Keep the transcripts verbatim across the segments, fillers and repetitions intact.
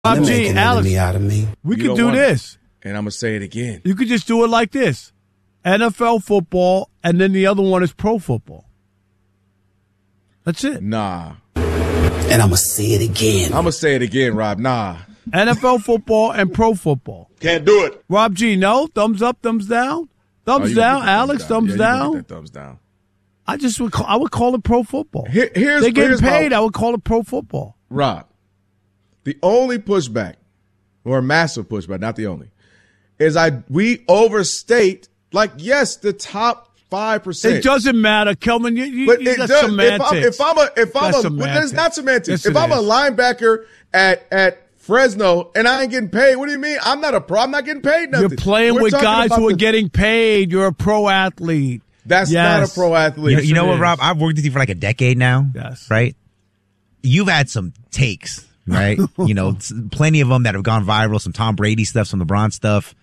Rob G, Alex, out of me. we you could do this. It. And I'm going to say it again. You could just do it like this. N F L football, and then the other one is pro football. That's it. Nah. And I'm going to say it again. I'm going to say it again, Rob. Nah. N F L football and pro football. Can't do it. Rob G, no? Thumbs up, thumbs down? Thumbs oh, down. Alex, thumbs down. Thumbs, yeah, down. Get that thumbs down. I just would call, I would call it pro football. Here, here's, They're getting here's paid. my, I would call it pro football. Rob, the only pushback, or a massive pushback, not the only, is I we overstate, like, yes, the top five percent. It doesn't matter, Kelvin. You, you, but you it got does, semantics. If I'm, if I'm a, if I'm that's a, well, it's not semantics. Yes, if I'm is. a linebacker at, at Fresno and I ain't getting paid, what do you mean? I'm not a pro. I'm not getting paid nothing. You're playing We're with guys who are the, getting paid. You're a pro athlete. That's yes. not a pro athlete. You know, you know what, Rob? I've worked with you for like a decade now. Yes. Right? You've had some takes, right? You know, plenty of them that have gone viral, some Tom Brady stuff, some LeBron stuff.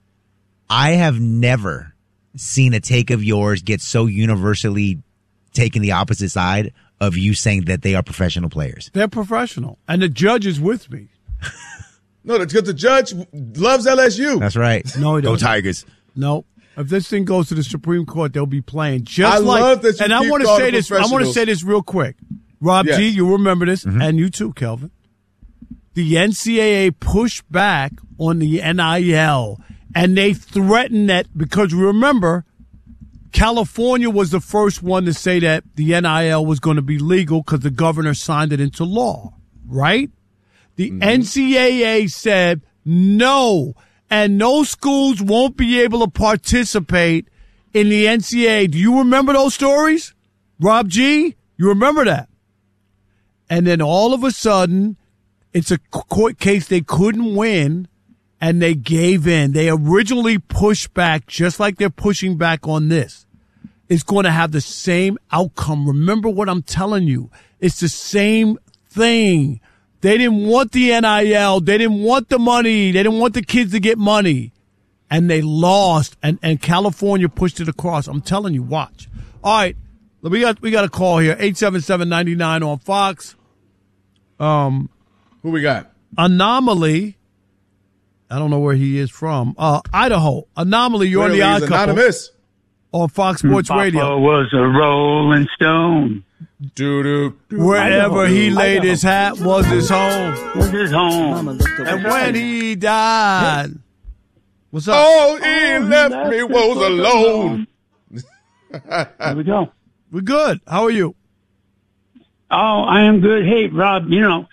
I have never seen a take of yours get so universally taken the opposite side of you saying that they are professional players. They're professional. And the judge is with me. No, because the judge loves L S U. That's right. No, he doesn't. Go Tigers. No. If this thing goes to the Supreme Court, they'll be playing. Just I like, love that you and I want to say this. I want to say this real quick. Rob yes. G, you remember this, mm-hmm. and you too, Kelvin. The N C double A pushed back on the N I L, and they threatened that because remember, California was the first one to say that the N I L was going to be legal because the governor signed it into law, right? The mm-hmm. N C double A said no, and no schools won't be able to participate in the N C double A. Do you remember those stories? Rob G, you remember that? And then all of a sudden, it's a court case they couldn't win, and they gave in. They originally pushed back, just like they're pushing back on this. It's going to have the same outcome. Remember what I'm telling you. It's the same thing. They didn't want the N I L. They didn't want the money. They didn't want the kids to get money. And they lost, and, and California pushed it across. I'm telling you, watch. All right, we got we got a call here, eight seven seven, nine nine on Fox. Um, Who we got? Anomaly. I don't know where he is from. Uh, Idaho. Anomaly, you're Clearly on the Odd Couple. Anonymous. On Fox Sports Papa Radio. Was a Rolling Stone. Doo-doo. Wherever he laid Idaho. his hat was his home. Was his home. And when he died. What's up? Oh, he oh, left, left me was alone. There we go. We're good. How are you? Oh, I am good. Hey, Rob, you know,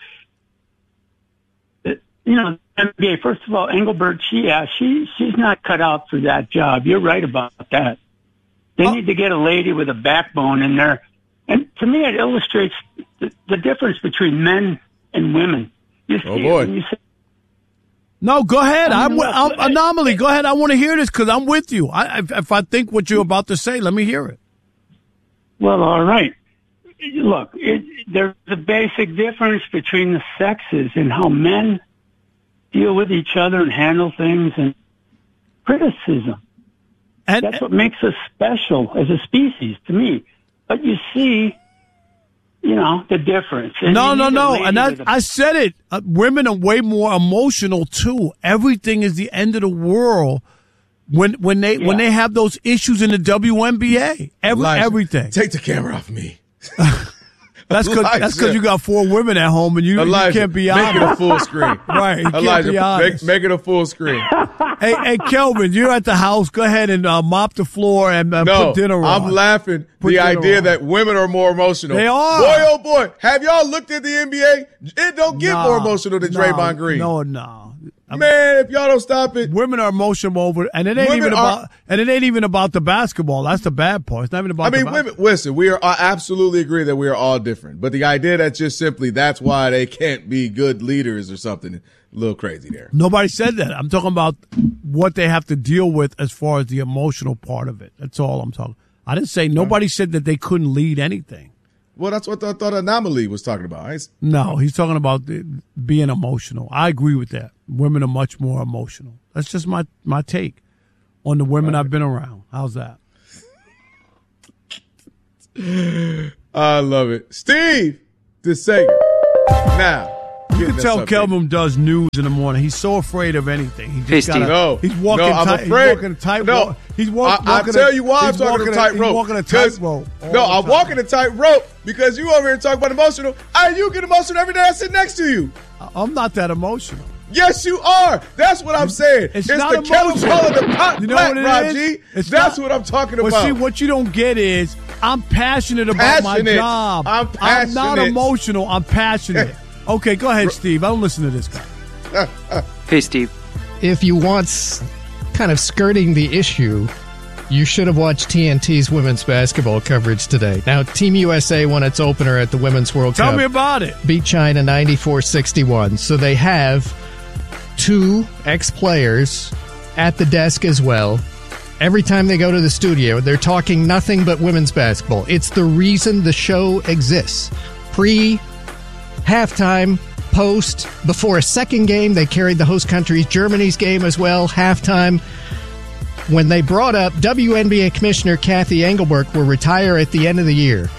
you know, N B A, first of all, Engelbert, she, yeah, she, she's not cut out for that job. You're right about that. They oh. need to get a lady with a backbone in there. And to me, it illustrates the, the difference between men and women. You see oh, boy. When you say, no, go ahead. I I'm, mean, I'm Anomaly. Go ahead. I want to hear this because I'm with you. I, if, if I think what you're about to say, let me hear it. Well, all right. Look, it, there's a basic difference between the sexes and how men deal with each other and handle things and criticism. And, That's what makes us special as a species to me. But you see, you know, the difference. And no, no, no. And I, a- I said it. Uh, women are way more emotional too. Everything is the end of the world when when they yeah. when they have those issues in the W N B A. Every, Elijah, everything. Take the camera off me. That's because that's because you got four women at home and you, Elijah, you can't be honest. honest. Make it a full screen. Right. You Elijah, can't be honest. Make, make it a full screen. hey, hey, Kelvin, you're at the house. Go ahead and uh, mop the floor and uh, no, put dinner on. I'm laughing. Put the idea on. that women are more emotional. They are. Boy, oh boy. Have y'all looked at the N B A? It don't get nah, more emotional than nah, Draymond Green. No, no. Man, if y'all don't stop it. Women are emotional over, and it ain't Women even are, about, and it ain't even about the basketball. That's the bad part. It's not even about. I mean, the women. Listen, we are. I absolutely agree that we are all different, but the idea that just simply that's why they can't be good leaders or something, a little crazy there. Nobody said that. I'm talking about what they have to deal with as far as the emotional part of it. That's all I'm talking. I didn't say nobody right. said that they couldn't lead anything. Well, that's what I thought Anomaly was talking about. I no, he's talking about the, being emotional. I agree with that. Women are much more emotional. That's just my, my take on the women right. I've been around. How's that? I love it. Steve DeSager. Now, You can tell Kelvin does news in the morning. He's so afraid of anything. He just hey, gotta, no, he's walking. No, I'm tight, afraid. He's walking a tight no, rope. He's walk, I, walking. I'll tell a, you why I'm talking a tight rope. He's walking a tight rope. No, I'm time. walking a tight rope because you over here talking about emotional. I you get emotional every day I sit next to you. I'm not that emotional. Yes, you are. That's what I'm saying. It's, it's not the kettle of the pot you know black, what it Rob is? G. It's That's not, what I'm talking about. But see, what you don't get is I'm passionate about passionate. my job. I'm passionate. I'm not emotional. I'm passionate. Okay, go ahead, Steve. I don't listen to this guy. Hey, Steve. If you want kind of skirting the issue, you should have watched T N T's women's basketball coverage today. Now, Team U S A won its opener at the Women's World Tell Cup. Tell me about it. Beat China ninety-four sixty-one. So they have two ex-players at the desk as well. Every time they go to the studio, they're talking nothing but women's basketball. It's the reason the show exists. Pre, halftime, post, before a second game, they carried the host country's Germany's game as well, halftime. When they brought up W N B A Commissioner Kathy Engelbert will retire at the end of the year,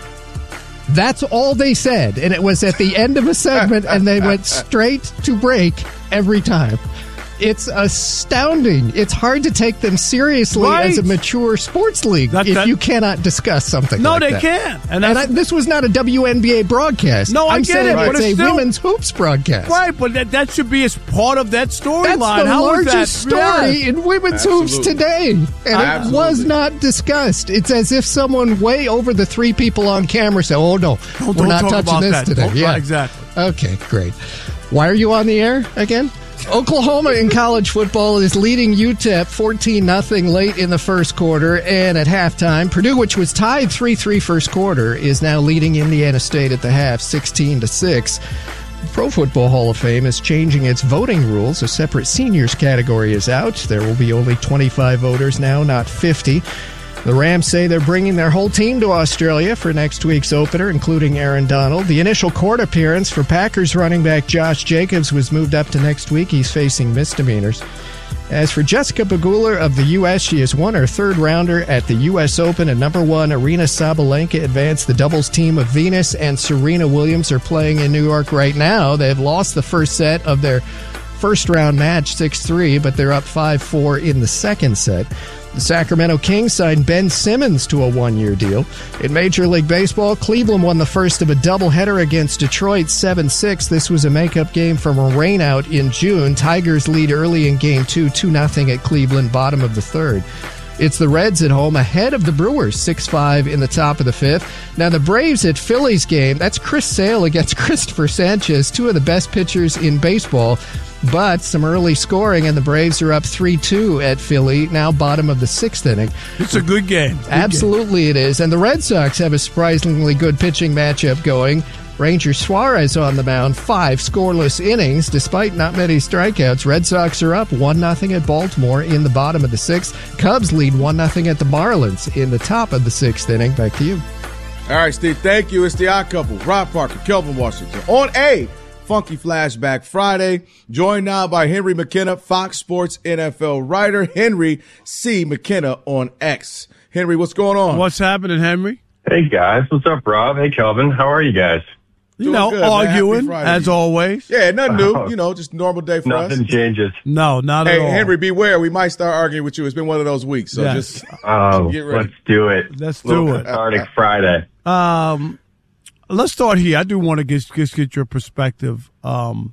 that's all they said, and it was at the end of a segment, and they went straight to break every time. It's astounding. It's hard to take them seriously right. as a mature sports league that, if that, you cannot discuss something no, like they that. can't. And, and I, this was not a W N B A broadcast. No, I I'm get saying it, but it's, it's a still, women's hoops broadcast. Right, but that, that should be as part of that storyline. That's the How largest that? story yeah. in women's Absolutely. hoops today. And Absolutely. it was not discussed. It's as if someone way over the three people on camera said, oh, no, don't, we're don't not talk touching about this that. today. Don't, yeah, right, exactly. Okay, great. Why are you on the air again? Oklahoma in college football is leading U T E P fourteen nothing late in the first quarter, and at halftime, Purdue, which was tied three three first quarter, is now leading Indiana State at the half sixteen to six. The Pro Football Hall of Fame is changing its voting rules. A separate seniors category is out. There will be only twenty-five voters now, not fifty. The Rams say they're bringing their whole team to Australia for next week's opener, including Aaron Donald. The initial court appearance for Packers running back Josh Jacobs was moved up to next week. He's facing misdemeanors. As for Jessica Pegula of the U S, she has won her third rounder at the U S Open, and number one Aryna Sabalenka advanced. The doubles team of Venus and Serena Williams are playing in New York right now. They've lost the first set of their first round match six three, but they're up five four in the second set. The Sacramento Kings signed Ben Simmons to a one-year deal. In Major League Baseball, Cleveland won the first of a doubleheader against Detroit seven six. This was a makeup game from a rainout in June. Tigers lead early in Game two, two nothing at Cleveland, bottom of the third. It's the Reds at home ahead of the Brewers, six five in the top of the fifth. Now the Braves at Phillies game, that's Chris Sale against Christopher Sanchez, two of the best pitchers in baseball. But some early scoring, and the Braves are up three two at Philly, now bottom of the sixth inning. It's a good game. Good Absolutely game. It is. And the Red Sox have a surprisingly good pitching matchup going. Ranger Suarez on the mound, five scoreless innings, despite not many strikeouts. Red Sox are up one nothing at Baltimore in the bottom of the sixth. Cubs lead one nothing at the Marlins in the top of the sixth inning. Back to you. All right, Steve, thank you. It's the Odd Couple, Rob Parker, Kelvin Washington, on a Funky Flashback Friday, joined now by Henry McKenna, Fox Sports N F L writer, Henry C. McKenna on X. Henry, what's going on? What's happening, Henry? Hey, guys. What's up, Rob? Hey, Kelvin. How are you guys? You know, good, arguing, as always. Yeah, nothing new. Oh, you know, just a normal day for nothing us. Nothing changes. No, not hey, at all. Henry, beware. We might start arguing with you. It's been one of those weeks, so yes. just oh, get ready. Let's do it. Let's do it. Starting Friday. Um, let's start here. I do want to get, just get your perspective um,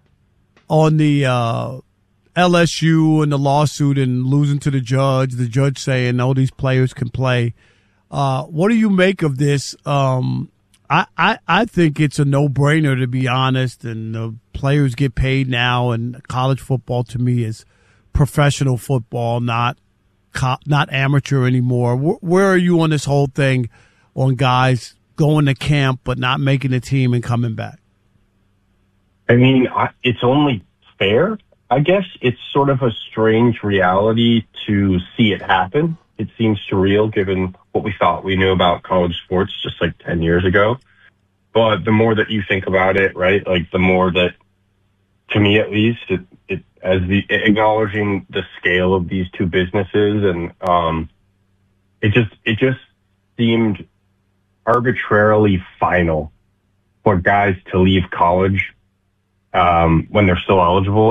on the uh, L S U and the lawsuit and losing to the judge, the judge saying, no, these players can play. Uh, what do you make of this? Um, I, I, I think it's a no-brainer, to be honest, and the players get paid now, and college football to me is professional football, not co- not amateur anymore. Where, where are you on this whole thing on guys going to camp but not making the team and coming back? I mean, I, it's only fair. I guess it's sort of a strange reality to see it happen. It seems surreal given what we thought we knew about college sports just like ten years ago. But the more that you think about it, right, like the more that, to me at least, it, it as the acknowledging the scale of these two businesses, and um, it just it just seemed arbitrarily final for guys to leave college um, when they're still eligible.